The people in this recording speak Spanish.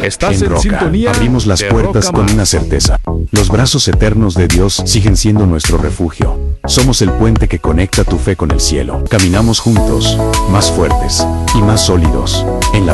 Estás En en Roca, sintonía abrimos las de puertas Roca con Más. una certeza. Los brazos eternos de Dios siguen siendo nuestro refugio. Somos el puente que conecta tu fe con el cielo. Caminamos juntos, más fuertes y más sólidos, en la